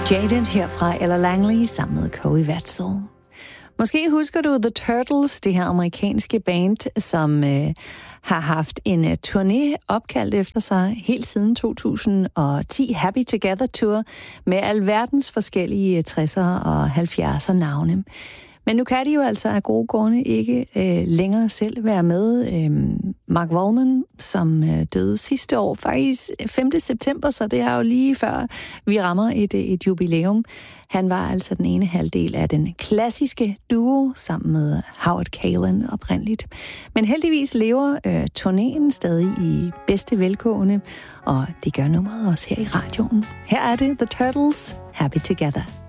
Jaded her fra Ella Langley sammen med Cory Watzel. Måske husker du The Turtles, det her amerikanske band, som har haft en turné opkaldt efter sig helt siden 2010, Happy Together Tour, med alverdens forskellige 60'er og 70'er navne. Men nu kan de jo altså af gode grunde ikke længere selv være med. Mark Wallman, som døde sidste år, faktisk 5. september, så det er jo lige før vi rammer et jubilæum. Han var altså den ene halvdel af den klassiske duo sammen med Howard Kaylan oprindeligt. Men heldigvis lever turnéen stadig i bedste velgående, og det gør nummeret også her i radioen. Her er det The Turtles, Happy Together.